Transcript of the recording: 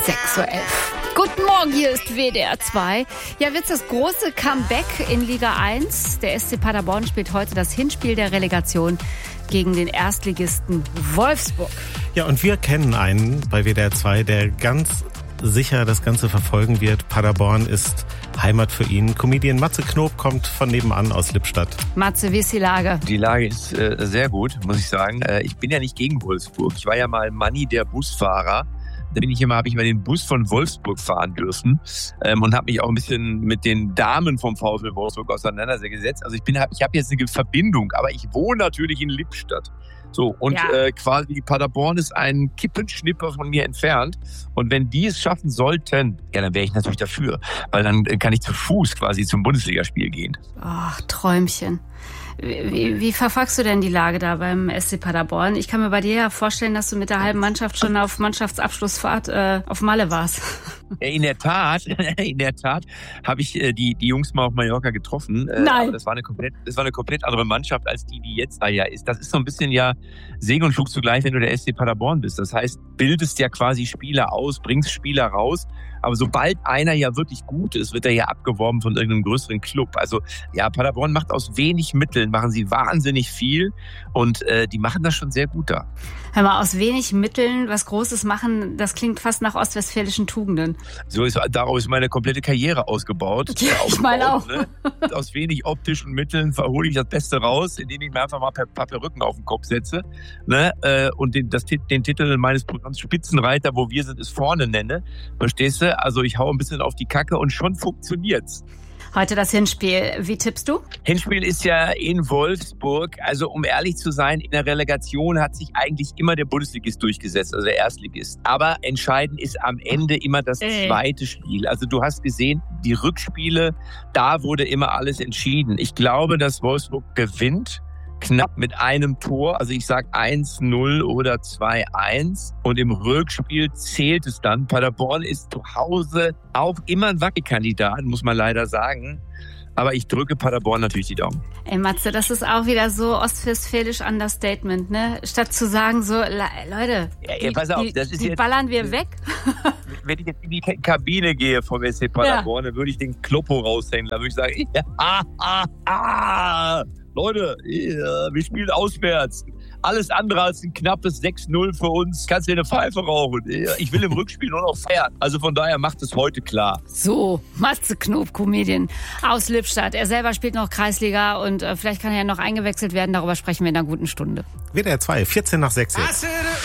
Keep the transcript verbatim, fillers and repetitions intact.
sechs Uhr elf. Guten Morgen, hier ist W D R zwei. Ja, wird's das große Comeback in Liga eins? Der S C Paderborn spielt heute das Hinspiel der Relegation gegen den Erstligisten Wolfsburg. Ja, und wir kennen einen bei W D R zwei, der ganz sicher das Ganze verfolgen wird. Paderborn ist Heimat für ihn. Comedian Matze Knob kommt von nebenan aus Lippstadt. Matze, wie ist die Lage? Die Lage ist äh, sehr gut, muss ich sagen. Äh, ich bin ja nicht gegen Wolfsburg. Ich war ja mal Manni, der Busfahrer. Da bin ich immer, habe ich mal den Bus von Wolfsburg fahren dürfen ähm, und habe mich auch ein bisschen mit den Damen vom VfL Wolfsburg auseinandergesetzt. Also ich bin, ich habe jetzt eine Verbindung, aber ich wohne natürlich in Lippstadt. So, und ja. äh, quasi Paderborn ist ein Kippenschnipper von mir entfernt. Und wenn die es schaffen sollten, ja, dann wäre ich natürlich dafür. Weil dann kann ich zu Fuß quasi zum Bundesligaspiel gehen. Ach, Träumchen. Wie, wie verfolgst du denn die Lage da beim S C Paderborn? Ich kann mir bei dir ja vorstellen, dass du mit der halben Mannschaft schon auf Mannschaftsabschlussfahrt äh, auf Malle warst. In der Tat, in der Tat habe ich äh, die die Jungs mal auf Mallorca getroffen. Äh, Nein. Aber das war eine komplett, das war eine komplett andere Mannschaft als die, die jetzt da ja ist. Das ist so ein bisschen ja Segen und Fluch zugleich, wenn du der S C Paderborn bist. Das heißt, bildest ja quasi Spieler aus, bringst Spieler raus. Aber sobald einer ja wirklich gut ist, wird er ja abgeworben von irgendeinem größeren Club. Also ja, Paderborn macht aus wenig Mitteln, machen sie wahnsinnig viel und äh, die machen das schon sehr gut da. Hör mal, aus wenig Mitteln was Großes machen, das klingt fast nach ostwestfälischen Tugenden. So ist, darauf ist meine komplette Karriere ausgebaut. Ja, ich meine auch. Ne? Aus wenig optischen Mitteln verhole ich das Beste raus, indem ich mir einfach mal ein paar Perücken auf den Kopf setze, ne? Und den, das, den Titel meines Programms Spitzenreiter, wo wir sind, ist vorne nenne. Verstehst du? Also ich hau ein bisschen auf die Kacke und schon funktioniert's. Heute das Hinspiel. Wie tippst du? Hinspiel ist ja in Wolfsburg. Also um ehrlich zu sein, in der Relegation hat sich eigentlich immer der Bundesligist durchgesetzt, also der Erstligist. Aber entscheidend ist am Ende immer das zweite Spiel. Also du hast gesehen, die Rückspiele, da wurde immer alles entschieden. Ich glaube, dass Wolfsburg gewinnt. Knapp mit einem Tor, also ich sag eins null oder zwei eins und im Rückspiel zählt es dann. Paderborn ist zu Hause auch immer ein Wackelkandidat, muss man leider sagen. Aber ich drücke Paderborn natürlich die Daumen. Ey Matze, das ist auch wieder so ostwestfälisch Understatement, ne? Statt zu sagen so, Leute, ja, ja, pass auf, die, das ist die jetzt, ballern wir weg. Wenn ich jetzt in die Kabine gehe vom S C Paderborn, ja. Dann würde ich den Kloppo raushängen. Da würde ich sagen, ja, ah, ah, ah. Leute, wir spielen auswärts. Alles andere als ein knappes sechs null für uns. Kannst du dir eine Pfeife rauchen. Ich will im Rückspiel nur noch feiern. Also von daher macht es heute klar. So, Matze Knob, Comedian aus Lippstadt. Er selber spielt noch Kreisliga und äh, vielleicht kann er ja noch eingewechselt werden. Darüber sprechen wir in einer guten Stunde. W D R zwei, vierzehn nach sechs jetzt.